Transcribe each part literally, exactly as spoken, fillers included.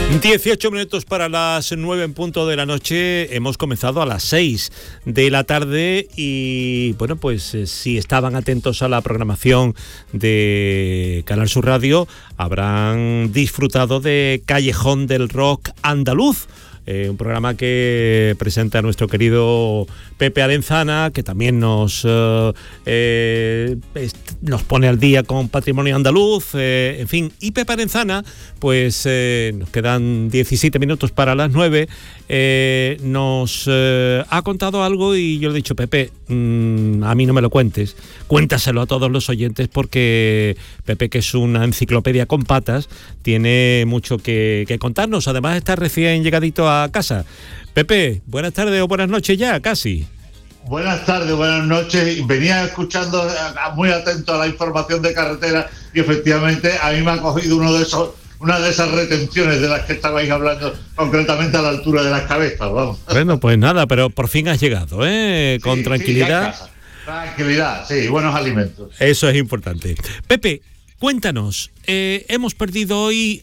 dieciocho minutos para las nueve en punto de la noche. Hemos comenzado a las seis de la tarde y, bueno, pues eh, si estaban atentos a la programación de Canal Sur Radio, habrán disfrutado de Callejón del Rock Andaluz. Eh, un programa que presenta a nuestro querido Pepe Arenzana, que también nos eh, eh, nos pone al día con patrimonio andaluz, eh, en fin. Y Pepe Arenzana, pues eh, nos quedan diecisiete minutos para las nueve, eh, nos eh, ha contado algo y yo le he dicho, Pepe, mmm, a mí no me lo cuentes, cuéntaselo a todos los oyentes, porque Pepe, que es una enciclopedia con patas, tiene mucho que, que contarnos. Además está recién llegadito a casa. Pepe, buenas tardes o buenas noches ya, casi. Buenas tardes, buenas noches. Venía escuchando muy atento a la información de carretera y efectivamente a mí me ha cogido uno de esos, una de esas retenciones de las que estabais hablando, concretamente a la altura de las cabezas, vamos. Bueno, pues nada, pero por fin has llegado, ¿eh? Con sí, tranquilidad. Sí, tranquilidad, sí, buenos alimentos. Eso es importante. Pepe, cuéntanos, eh, hemos perdido hoy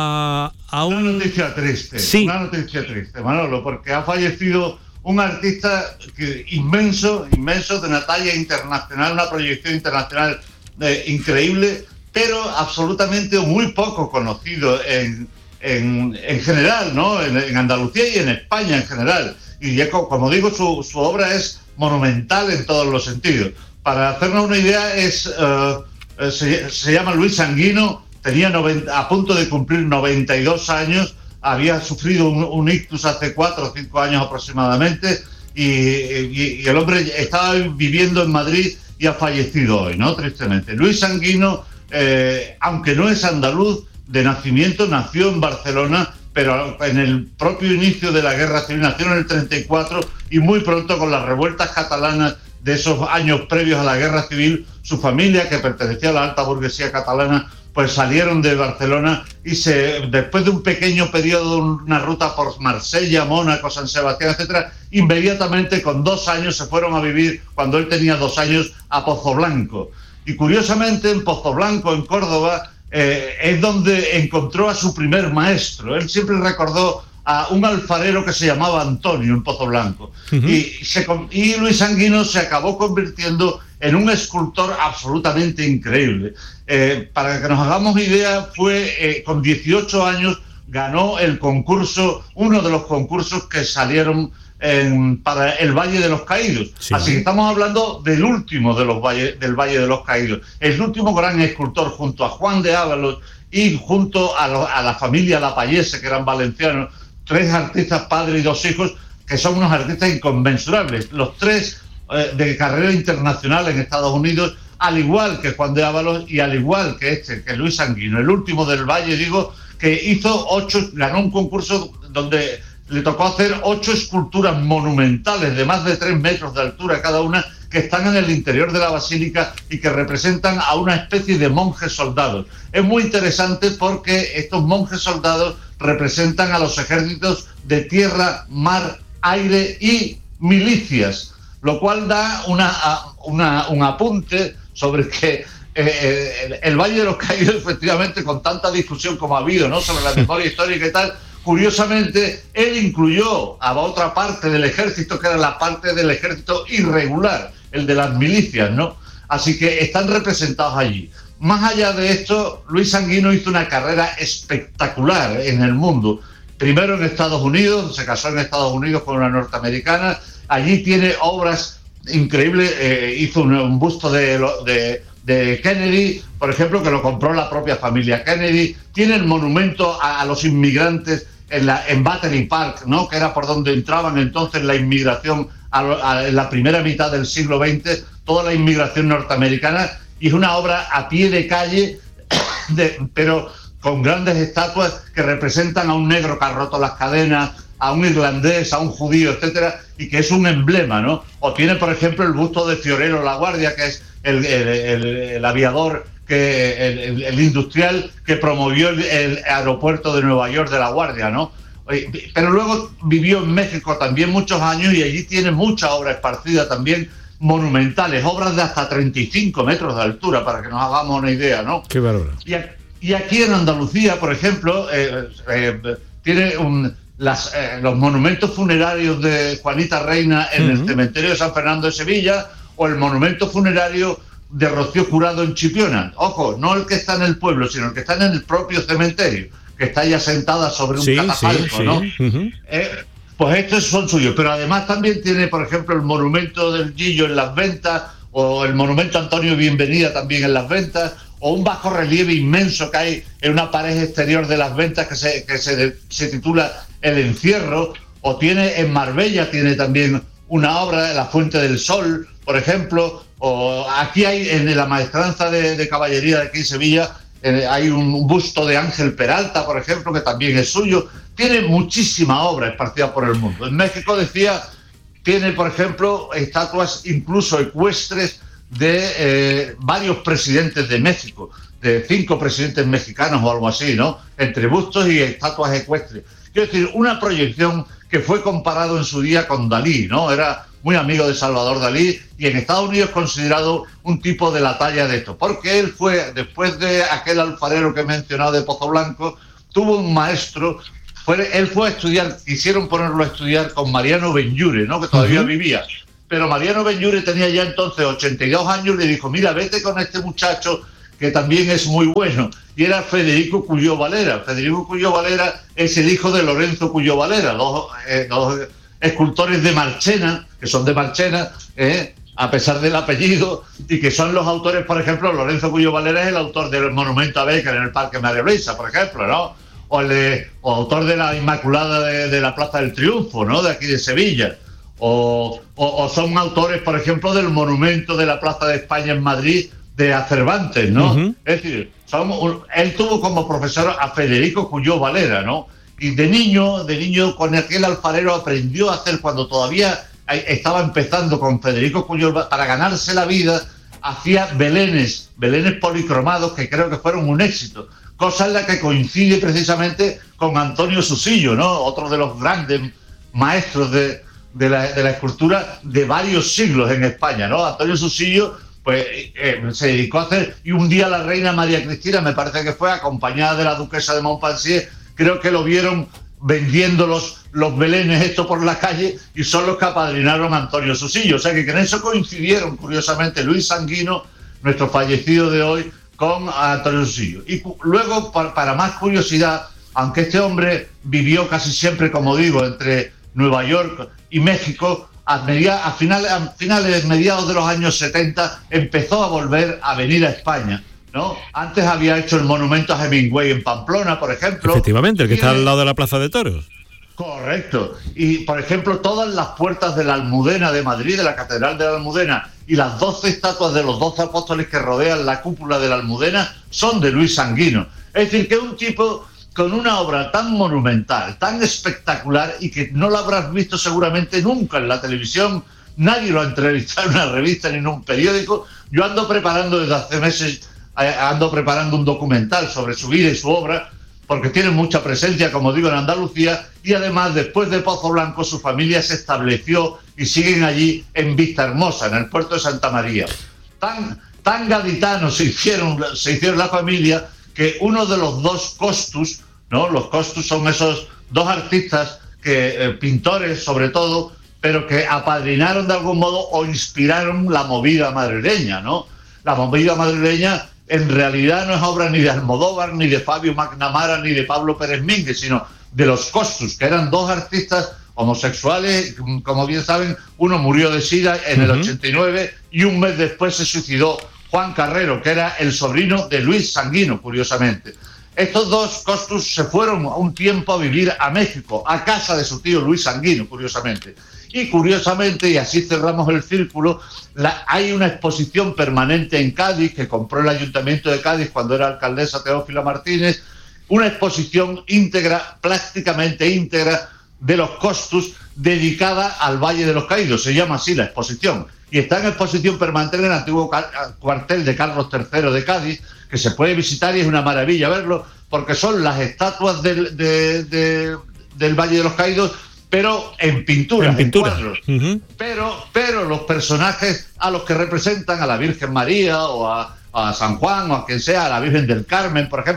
a, a un... Una noticia triste, sí. Una noticia triste, Manolo, porque ha fallecido un artista que, inmenso, inmenso, de una talla internacional, una proyección internacional eh, increíble, pero absolutamente muy poco conocido en, en, en general, ¿no? En, en Andalucía y en España en general. Y ya, como digo, su, su obra es monumental en todos los sentidos. Para hacernos una idea, es... Uh, Se, se llama Luis Sanguino, tenía noventa, a punto de cumplir noventa y dos años, había sufrido un, un ictus hace cuatro o cinco años aproximadamente y, y, y el hombre estaba viviendo en Madrid y ha fallecido hoy, ¿no? Tristemente. Luis Sanguino, eh, aunque no es andaluz de nacimiento, nació en Barcelona, pero en el propio inicio de la Guerra Civil, nació en el treinta y cuatro y muy pronto, con las revueltas catalanas de esos años previos a la Guerra Civil, su familia, que pertenecía a la alta burguesía catalana, pues salieron de Barcelona y se, después de un pequeño periodo, una ruta por Marsella, Mónaco, San Sebastián, etcétera, inmediatamente con dos años se fueron a vivir, cuando él tenía dos años, a Pozoblanco. Y curiosamente en Pozoblanco, en Córdoba, eh, es donde encontró a su primer maestro. Él siempre recordó a un alfarero que se llamaba Antonio en Pozoblanco. Uh-huh. y, se, y Luis Sanguino se acabó convirtiendo en un escultor absolutamente increíble. Eh, para que nos hagamos idea, fue eh, con dieciocho años ganó el concurso, uno de los concursos que salieron en, para el Valle de los Caídos. Sí. Así que estamos hablando del último de los valle, del Valle de los Caídos, el último gran escultor, junto a Juan de Ábalos y junto a, lo, a la familia Lapallese, que eran valencianos, tres artistas, padre y dos hijos, que son unos artistas inconmensurables, los tres eh, de carrera internacional en Estados Unidos, al igual que Juan de Ábalos y al igual que este, que Luis Sanguino, el último del Valle, digo, que hizo ocho, ganó un concurso donde le tocó hacer ocho esculturas monumentales de más de tres metros de altura cada una, que están en el interior de la basílica y que representan a una especie de monjes soldados. Es muy interesante porque estos monjes soldados representan a los ejércitos de tierra, mar, aire y milicias, lo cual da una, una, un apunte sobre que eh, el, el Valle de los Caídos, efectivamente, con tanta discusión como ha habido, ¿no?, sobre la memoria histórica y tal, curiosamente, él incluyó a otra parte del ejército, que era la parte del ejército irregular, el de las milicias, ¿no? Así que están representados allí. Más allá de esto, Luis Sanguino hizo una carrera espectacular en el mundo. Primero en Estados Unidos, se casó en Estados Unidos con una norteamericana. Allí tiene obras increíbles. Eh, hizo un, un busto de, de, de Kennedy, por ejemplo, que lo compró la propia familia Kennedy. Tiene el monumento a, a los inmigrantes en, la, en Battery Park, ¿no?, que era por donde entraban entonces la inmigración a, a, en la primera mitad del siglo veinte, toda la inmigración norteamericana. Y es una obra a pie de calle, de, pero con grandes estatuas que representan a un negro que ha roto las cadenas, a un irlandés, a un judío, etcétera, y que es un emblema, ¿no? O tiene, por ejemplo, el busto de Fiorello La Guardia, que es el, el, el, el aviador, que el, el, el industrial que promovió el, el aeropuerto de Nueva York de La Guardia, ¿no? Pero luego vivió en México también muchos años y allí tiene mucha obra esparcida también, monumentales, obras de hasta treinta y cinco metros de altura, para que nos hagamos una idea, ¿no? Qué bárbaro. Y, y aquí en Andalucía, por ejemplo, eh, eh, tiene un, las, eh, los monumentos funerarios de Juanita Reina en uh-huh. el cementerio de San Fernando de Sevilla, o el monumento funerario de Rocío Jurado en Chipiona. Ojo, no el que está en el pueblo, sino el que está en el propio cementerio, que está ya sentada sobre un sí, catafalco, sí, ¿no? Sí. Uh-huh. Eh, pues estos son suyos, pero además también tiene, por ejemplo, el monumento del Gillo en Las Ventas, o el monumento Antonio Bienvenida también en Las Ventas, o un bajo relieve inmenso que hay en una pared exterior de Las Ventas que se, que se, se titula El Encierro, o tiene en Marbella, tiene también una obra, La Fuente del Sol, por ejemplo, o aquí hay en la maestranza de, de caballería de aquí en Sevilla, eh, hay un busto de Ángel Peralta, por ejemplo, que también es suyo. Tiene muchísima obra esparcida por el mundo. En México, decía, tiene, por ejemplo, estatuas incluso ecuestres de eh, varios presidentes de México, de cinco presidentes mexicanos o algo así, ¿no? Entre bustos y estatuas ecuestres. Quiero decir, una proyección que fue comparado en su día con Dalí, ¿no? Era muy amigo de Salvador Dalí y en Estados Unidos considerado un tipo de la talla de esto, porque él fue, después de aquel alfarero que he mencionado de Pozoblanco, tuvo un maestro, fue, él fue a estudiar, quisieron ponerlo a estudiar con Mariano Benlliure, ¿no? Que todavía uh-huh. vivía, pero Mariano Benlliure tenía ya entonces ochenta y dos años y le dijo, mira, vete con este muchacho que también es muy bueno, y era Federico Cuyó Valera. Federico Cuyó Valera es el hijo de Lorenzo Cuyó Valera, dos, eh, dos escultores de Marchena, que son de Marchena, eh, a pesar del apellido, y que son los autores, por ejemplo, Lorenzo Cuyó Valera es el autor del monumento a Bécquer en el Parque María Luisa, por ejemplo, ¿no? O, el de, o autor de la Inmaculada de, de la Plaza del Triunfo, ¿no? De aquí de Sevilla. O, o, o son autores, por ejemplo, del monumento de la Plaza de España en Madrid, de a Cervantes, ¿no? Uh-huh. Es decir, son, él tuvo como profesor a Federico Cuyó Valera, ¿no? Y de niño, de niño con aquel alfarero aprendió a hacer, cuando todavía estaba empezando con Federico Cuyó, para ganarse la vida, hacía belenes, belenes policromados que creo que fueron un éxito, cosa en la que coincide precisamente con Antonio Susillo, ¿no? Otro de los grandes maestros de, de, la, de la escultura de varios siglos en España, ¿no? Antonio Susillo pues eh, se dedicó a hacer, y un día la reina María Cristina, me parece que fue, acompañada de la duquesa de Montpensier, creo que lo vieron vendiendo los, los belenes esto por la calle, y son los que apadrinaron a Antonio Susillo. O sea que en eso coincidieron, curiosamente, Luis Sanguino, nuestro fallecido de hoy, con Antonio Susillo. Y luego, para, para más curiosidad, aunque este hombre vivió casi siempre, como digo, entre Nueva York y México, a, media, a, finales, a finales, mediados de los años setenta, empezó a volver a venir a España, ¿no? Antes había hecho el monumento a Hemingway en Pamplona, por ejemplo. Efectivamente, el que está el... al lado de la Plaza de Toros. Correcto. Y, por ejemplo, todas las puertas de la Almudena de Madrid, de la Catedral de la Almudena, y las doce estatuas de los doce apóstoles que rodean la cúpula de la Almudena son de Luis Sanguino. Es decir, que es un tipo con una obra tan monumental, tan espectacular, y que no lo habrás visto seguramente nunca en la televisión. Nadie lo ha entrevistado en una revista ni en un periódico. Yo ando preparando desde hace meses, ando preparando un documental sobre su vida y su obra, porque tiene mucha presencia, como digo, en Andalucía, y además, después de Pozoblanco, su familia se estableció y siguen allí en Vistahermosa, en el puerto de Santa María. Tan, tan gaditanos se hicieron, se hicieron la familia, que uno de los dos Costus, ¿no? Los Costus son esos dos artistas, que eh, pintores sobre todo, pero que apadrinaron de algún modo o inspiraron la movida madrileña, ¿no? La movida madrileña en realidad no es obra ni de Almodóvar, ni de Fabio McNamara, ni de Pablo Pérez Mínguez, sino de los Costus, que eran dos artistas homosexuales, como bien saben. Uno murió de sida en el uh-huh. ochenta y nueve, y un mes después se suicidó Juan Carrero, que era el sobrino de Luis Sanguino, curiosamente. Estos dos Costus se fueron un tiempo a vivir a México, a casa de su tío Luis Sanguino, curiosamente. Y curiosamente, y así cerramos el círculo, la, hay una exposición permanente en Cádiz, que compró el Ayuntamiento de Cádiz cuando era alcaldesa Teófila Martínez, una exposición íntegra, prácticamente íntegra, de los Costus, dedicada al Valle de los Caídos. Se llama así la exposición, y está en exposición permanente en el antiguo cuartel de Carlos tercero de Cádiz, que se puede visitar y es una maravilla verlo, porque son las estatuas del, de, de, del Valle de los Caídos, pero en pintura, en, pintura. en cuadros. Uh-huh. Pero, pero los personajes a los que representan, a la Virgen María o a, a San Juan o a quien sea, a la Virgen del Carmen, por ejemplo,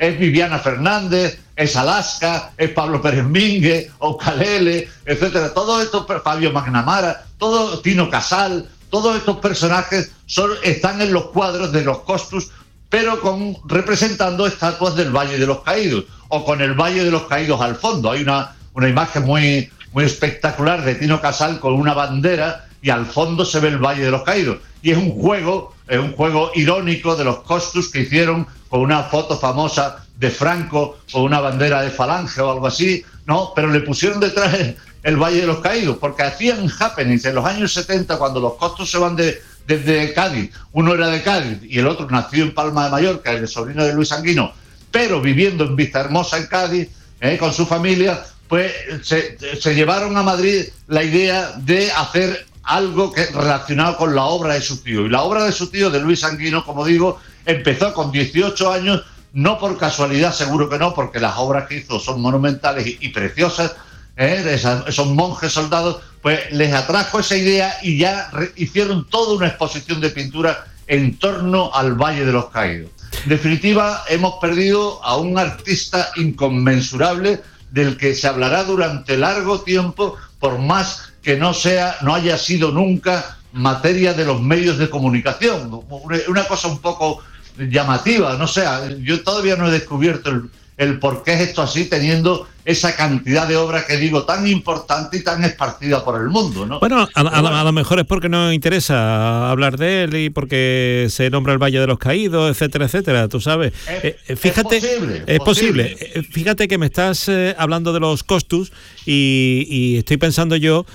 es Viviana Fernández, es Alaska, es Pablo Pérez Mínguez, Ocalele, etcétera. Todos estos, Fabio Magnamara, todo Tino Casal, todos estos personajes son, están en los cuadros de los Costus, pero con, representando estatuas del Valle de los Caídos, o con el Valle de los Caídos al fondo. Hay una, una imagen muy, muy espectacular de Tino Casal con una bandera y al fondo se ve el Valle de los Caídos. Y es un juego, es un juego irónico de los Costus que hicieron con una foto famosa de Franco con una bandera de Falange o algo así, ¿no? Pero le pusieron detrás el, el Valle de los Caídos, porque hacían happenings en los años setenta, cuando los Costus se van de, desde Cádiz. Uno era de Cádiz y el otro nació en Palma de Mallorca, el sobrino de Luis Sanguino, pero viviendo en Vistahermosa, en Cádiz, ¿eh? con su familia, pues se, se llevaron a Madrid la idea de hacer algo que relacionado con la obra de su tío. Y la obra de su tío, de Luis Sanguino, como digo, empezó con dieciocho años, no por casualidad, seguro que no, porque las obras que hizo son monumentales y, y preciosas, ¿eh? de esas, esos monjes soldados, pues les atrajo esa idea y ya re, hicieron toda una exposición de pintura en torno al Valle de los Caídos. En definitiva, hemos perdido a un artista inconmensurable del que se hablará durante largo tiempo, por más que no sea, no haya sido nunca materia de los medios de comunicación. Una cosa un poco llamativa, no sé, yo todavía no he descubierto el, el por qué es esto así, teniendo esa cantidad de obras que digo tan importante y tan esparcida por el mundo, ¿no? Bueno, a, a, a lo mejor es porque no interesa hablar de él y porque se nombra el Valle de los Caídos, etcétera, etcétera, tú sabes. Es, eh, fíjate, es posible. Es posible. posible. Fíjate que me estás eh, hablando de los Costus y, y estoy pensando yo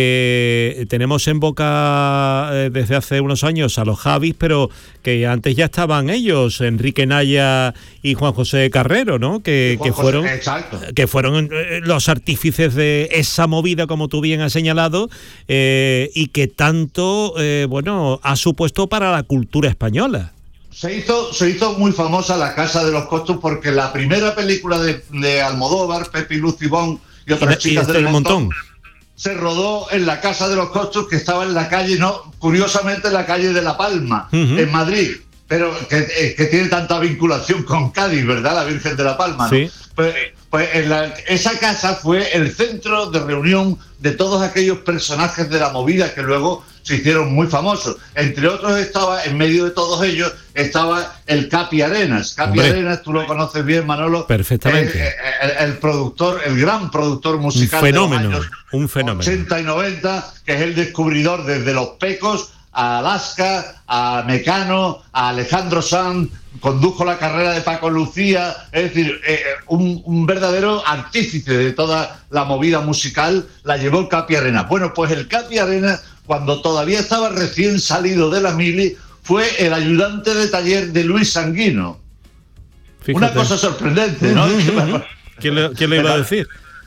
que tenemos en boca eh, desde hace unos años a los Javis, pero que antes ya estaban ellos, Enrique Naya y Juan José Carrero, ¿no? Que, Juan que fueron José, exacto. que fueron eh, los artífices de esa movida, como tú bien has señalado, eh, y que tanto, eh, bueno, ha supuesto para la cultura española. Se hizo, se hizo muy famosa La Casa de los Costus porque la primera película de, de Almodóvar, Pepe y Lucy Bon y otras y, chicas y del montón, montón, se rodó en la Casa de los Costus, que estaba en la calle, no, curiosamente en la calle de La Palma, uh-huh. en Madrid, pero que, que tiene tanta vinculación con Cádiz, ¿verdad? La Virgen de La Palma, ¿no? Sí. Pues, pues en la, esa casa fue el centro de reunión de todos aquellos personajes de la movida que luego se hicieron muy famosos. Entre otros estaba, en medio de todos ellos, estaba el Capi Arenas. Capi Hombre. Arenas, tú lo conoces bien, Manolo. Perfectamente. El, el, el productor, el gran productor musical un fenómeno, de los años un fenómeno. ochenta y noventa, que es el descubridor desde Los Pecos a Alaska, a Mecano, a Alejandro Sanz, condujo la carrera de Paco Lucía, es decir, eh, un, un verdadero artífice de toda la movida musical, la llevó el Capi Arenas. Bueno, pues el Capi Arenas, cuando todavía estaba recién salido de la mili, fue el ayudante de taller de Luis Sanguino. Fíjate. Una cosa sorprendente, ¿no? Uh-huh. ¿Quién le, quién le iba a decir?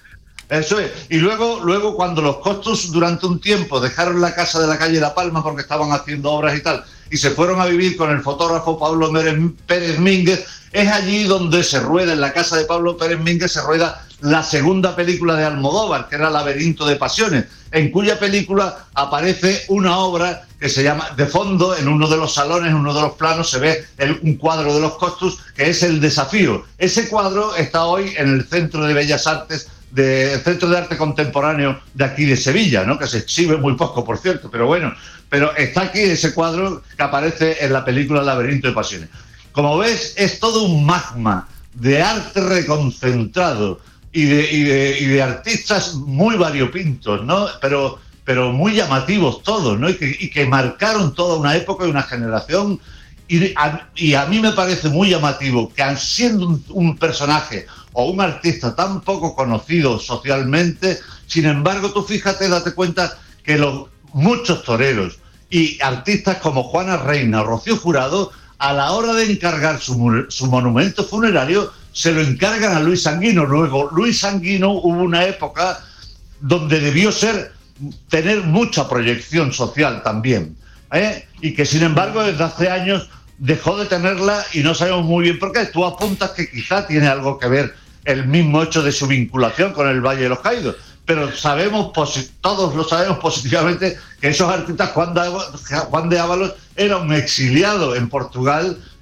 Eso es. Y luego, luego cuando los Costus durante un tiempo dejaron la casa de la calle La Palma porque estaban haciendo obras y tal, y se fueron a vivir con el fotógrafo Pablo Pérez Mínguez, es allí donde se rueda, en la casa de Pablo Pérez Mínguez, se rueda la segunda película de Almodóvar, que era Laberinto de Pasiones, en cuya película aparece una obra que se llama, de fondo, en uno de los salones, en uno de los planos, se ve el, un cuadro de los Costus, que es El Desafío. Ese cuadro está hoy en el Centro de Bellas Artes, del Centro de Arte Contemporáneo de aquí de Sevilla, ¿no? Que se exhibe muy poco, por cierto, pero bueno, pero está aquí ese cuadro que aparece en la película Laberinto de Pasiones. Como ves, es todo un magma de arte reconcentrado y de, y de, y de artistas muy variopintos, ¿no? Pero, pero muy llamativos todos, ¿no? Y que, y que marcaron toda una época y una generación. Y a, y a mí me parece muy llamativo que, siendo un, un personaje o un artista tan poco conocido socialmente, sin embargo, tú fíjate, date cuenta que los muchos toreros y artistas como Juana Reina o Rocío Jurado, a la hora de encargar su, su monumento funerario, se lo encargan a Luis Sanguino. Luego, Luis Sanguino hubo una época donde debió ser, tener mucha proyección social también, ¿eh? Y que, sin embargo, desde hace años dejó de tenerla y no sabemos muy bien por qué. Tú apuntas que quizá tiene algo que ver el mismo hecho de su vinculación con el Valle de los Caídos, pero sabemos, todos lo sabemos positivamente, que esos artistas, Juan de, Juan de Ábalos era un exiliado en Portugal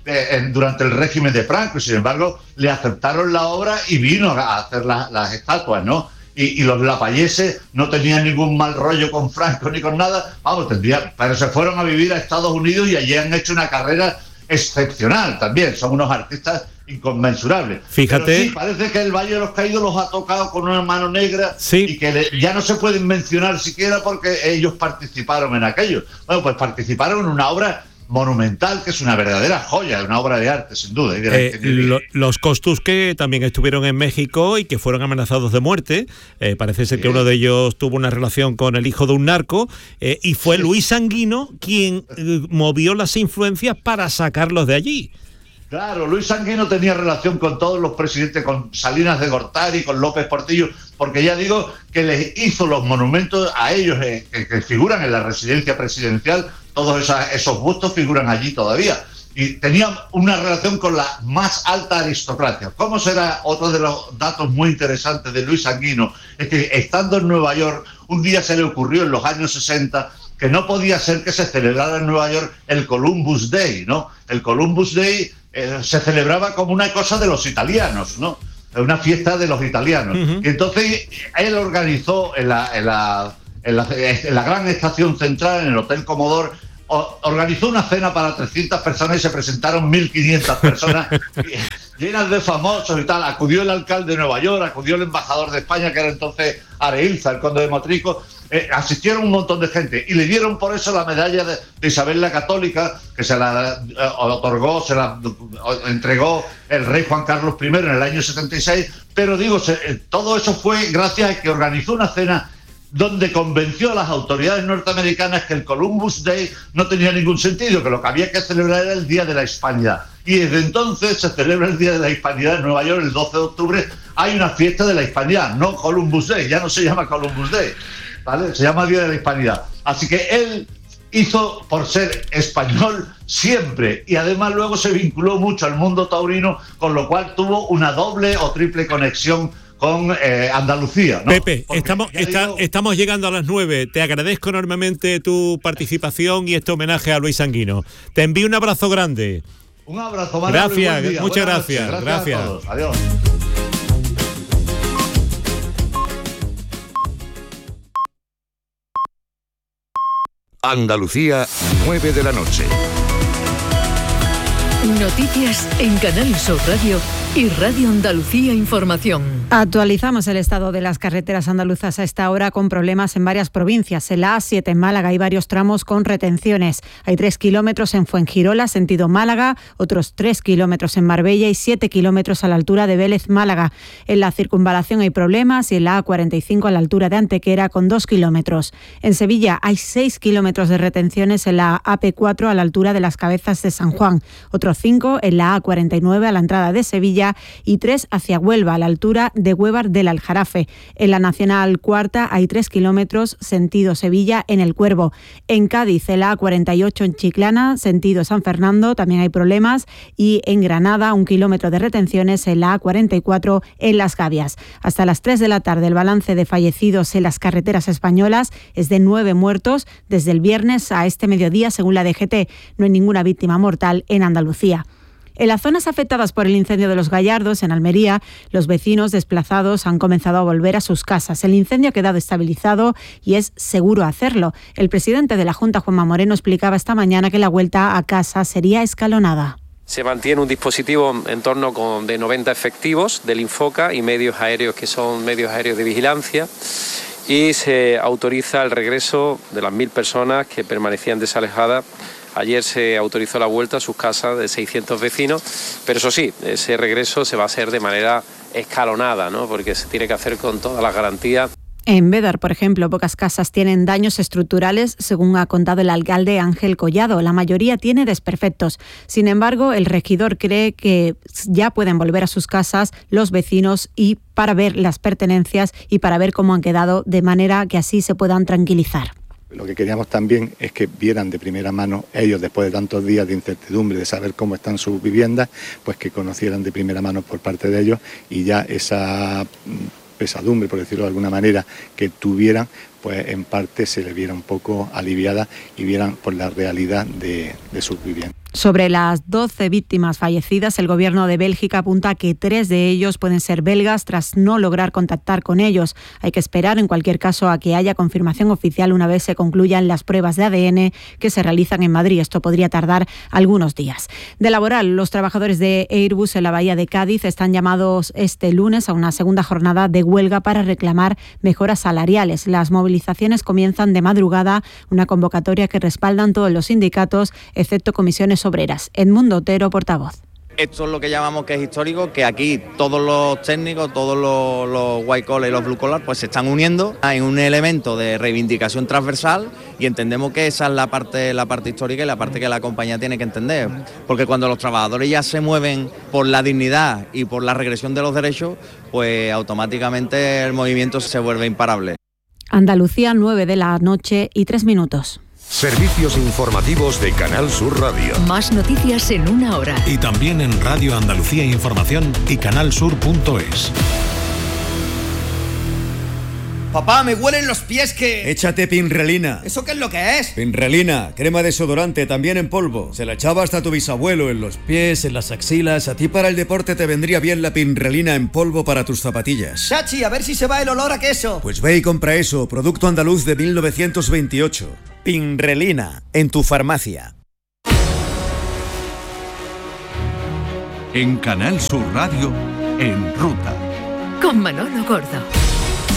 eh, en, durante el régimen de Franco, y sin embargo le aceptaron la obra y vino a hacer la, las estatuas, ¿no? Y, y los lapayeses no tenían ningún mal rollo con Franco ni con nada, vamos, tendrían, pero se fueron a vivir a Estados Unidos y allí han hecho una carrera excepcional también, son unos artistas inconmensurables. Fíjate. Pero sí, parece que el Valle de los Caídos los ha tocado con una mano negra, sí, y que le, ya no se pueden mencionar siquiera porque ellos participaron en aquello. Bueno, pues participaron en una obra monumental, que es una verdadera joya, una obra de arte, sin duda. Eh, lo, los Costus, que también estuvieron en México y que fueron amenazados de muerte, eh, parece ser sí. que uno de ellos tuvo una relación con el hijo de un narco, eh, y fue sí. Luis Sanguino quien eh, movió las influencias para sacarlos de allí. Claro, Luis Sanguino tenía relación con todos los presidentes, con Salinas de Gortari, con López Portillo, porque ya digo que les hizo los monumentos a ellos eh, que, que figuran en la residencia presidencial, todos esa, esos bustos figuran allí todavía. Y tenían una relación con la más alta aristocracia. ¿Cómo será? Otro de los datos muy interesantes de Luis Sanguino es que estando en Nueva York, un día se le ocurrió en los años sesenta que no podía ser que se celebrara en Nueva York el Columbus Day, ¿no? El Columbus Day eh, se celebraba como una cosa de los italianos, ¿no? Una fiesta de los italianos. Uh-huh. Y entonces él organizó en la, en la, en la, en la gran estación central, en el Hotel Comodoro, organizó una cena para trescientas personas y se presentaron mil quinientas personas llenas de famosos y tal. Acudió el alcalde de Nueva York, acudió el embajador de España, que era entonces Areilza, el conde de Motrico. Eh, asistieron un montón de gente y le dieron por eso la medalla de, de Isabel la Católica, que se la eh, otorgó, se la entregó el rey Juan Carlos primero en el año setenta y seis, pero digo, se, eh, todo eso fue gracias a que organizó una cena donde convenció a las autoridades norteamericanas que el Columbus Day no tenía ningún sentido, que lo que había que celebrar era el Día de la Hispanidad. Y desde entonces se celebra el Día de la Hispanidad en Nueva York, el doce de octubre, hay una fiesta de la Hispanidad, no Columbus Day, ya no se llama Columbus Day, ¿vale? Se llama Día de la Hispanidad. Así que él hizo por ser español siempre, y además luego se vinculó mucho al mundo taurino, con lo cual tuvo una doble o triple conexión con eh, Andalucía, ¿no? Pepe, estamos, está, digo... estamos llegando a las nueve. Te agradezco enormemente tu participación y este homenaje a Luis Sanguino. Te envío un abrazo grande. Un abrazo, Manolo. Gracias, muchas gracias. Gracias. Gracias. A todos. Adiós. Andalucía, nueve de la noche. Noticias en Canal Sur Radio y Radio Andalucía Información. Actualizamos el estado de las carreteras andaluzas a esta hora, con problemas en varias provincias. En la A siete en Málaga hay varios tramos con retenciones. Hay tres kilómetros en Fuengirola, sentido Málaga, otros tres kilómetros en Marbella y siete kilómetros a la altura de Vélez, Málaga. En la circunvalación hay problemas y en la A cuarenta y cinco a la altura de Antequera con dos kilómetros. En Sevilla hay seis kilómetros de retenciones en la A P cuatro a la altura de las Cabezas de San Juan. Otros cinco en la A cuarenta y nueve a la entrada de Sevilla y tres hacia Huelva a la altura de Huévar del Aljarafe. En la Nacional Cuarta hay tres kilómetros sentido Sevilla en El Cuervo. En Cádiz, en la A cuarenta y ocho en Chiclana, sentido San Fernando, también hay problemas, y en Granada un kilómetro de retenciones en la A cuarenta y cuatro en Las Gavias. Hasta las tres de la tarde el balance de fallecidos en las carreteras españolas es de nueve muertos desde el viernes a este mediodía, según la D G T. No hay ninguna víctima mortal en Andalucía. En las zonas afectadas por el incendio de Los Gallardos, en Almería, los vecinos desplazados han comenzado a volver a sus casas. El incendio ha quedado estabilizado y es seguro hacerlo. El presidente de la Junta, Juanma Moreno, explicaba esta mañana que la vuelta a casa sería escalonada. Se mantiene un dispositivo en torno con, de noventa efectivos del Infoca y medios aéreos que son medios aéreos de vigilancia, y se autoriza el regreso de las mil personas que permanecían desalejadas. Ayer se autorizó la vuelta a sus casas de seiscientos vecinos, pero eso sí, ese regreso se va a hacer de manera escalonada, ¿no? Porque se tiene que hacer con todas las garantías. En Bédar, por ejemplo, pocas casas tienen daños estructurales, según ha contado el alcalde Ángel Collado. La mayoría tiene desperfectos. Sin embargo, el regidor cree que ya pueden volver a sus casas los vecinos y para ver las pertenencias y para ver cómo han quedado, de manera que así se puedan tranquilizar. Lo que queríamos también es que vieran de primera mano ellos, después de tantos días de incertidumbre, de saber cómo están sus viviendas, pues que conocieran de primera mano por parte de ellos, y ya esa pesadumbre, por decirlo de alguna manera, que tuvieran, pues en parte se les viera un poco aliviada y vieran por la realidad de, de sus viviendas. Sobre las doce víctimas fallecidas, el gobierno de Bélgica apunta a que tres de ellos pueden ser belgas tras no lograr contactar con ellos. Hay que esperar, en cualquier caso, a que haya confirmación oficial una vez se concluyan las pruebas de A D N que se realizan en Madrid. Esto podría tardar algunos días. De laboral, los trabajadores de Airbus en la Bahía de Cádiz están llamados este lunes a una segunda jornada de huelga para reclamar mejoras salariales. Las movilizaciones comienzan de madrugada, una convocatoria que respaldan todos los sindicatos, excepto comisiones obreras. Edmundo Otero, portavoz. Esto es lo que llamamos que es histórico, que aquí todos los técnicos, todos los, los white collar y los blue collar pues se están uniendo en un elemento de reivindicación transversal y entendemos que esa es la parte, la parte histórica y la parte que la compañía tiene que entender. Porque cuando los trabajadores ya se mueven por la dignidad y por la regresión de los derechos, pues automáticamente el movimiento se vuelve imparable. Andalucía, nueve de la noche y tres minutos. Servicios informativos de Canal Sur Radio. Más noticias en una hora. Y también en Radio Andalucía Información y canalsur punto es. Papá, me huelen los pies que... Échate Pinrelina. ¿Eso qué es lo que es? Pinrelina, crema desodorante, también en polvo. Se la echaba hasta tu bisabuelo en los pies, en las axilas. A ti para el deporte te vendría bien la Pinrelina en polvo para tus zapatillas. Chachi, a ver si se va el olor a queso. Pues ve y compra eso, producto andaluz de mil novecientos veintiocho. Pinrelina, en tu farmacia. En Canal Sur Radio, En Ruta. Con Manolo Gordo.